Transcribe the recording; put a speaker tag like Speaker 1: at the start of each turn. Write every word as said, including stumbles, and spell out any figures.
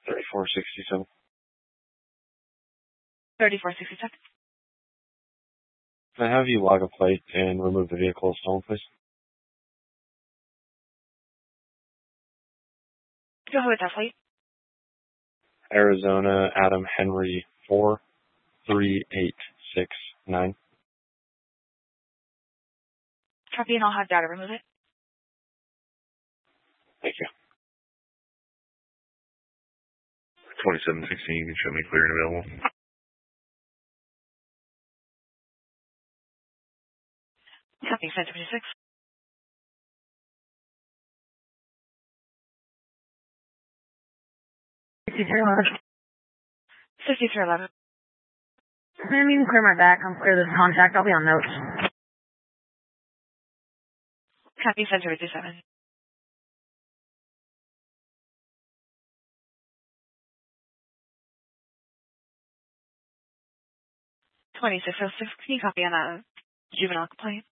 Speaker 1: thirty-four sixty-seven.
Speaker 2: thirty-four sixty-seven.
Speaker 1: Can I have you log a plate and remove the vehicle as stolen, please?
Speaker 2: Go ahead with that plate.
Speaker 1: Arizona Adam Henry four three eight six nine.
Speaker 2: Copy, and I'll have data remove it.
Speaker 1: Thank you.
Speaker 3: twenty-seven sixteen, you can show me clear and available.
Speaker 2: Copy, ten seventy-six.
Speaker 4: sixty-three eleven.
Speaker 2: sixty-three eleven.
Speaker 4: I didn't even clear my back. I'm clear this contact. I'll be on notes.
Speaker 2: Copy, ten thirty-seven. twenty-six oh six, can you copy on a juvenile complaint?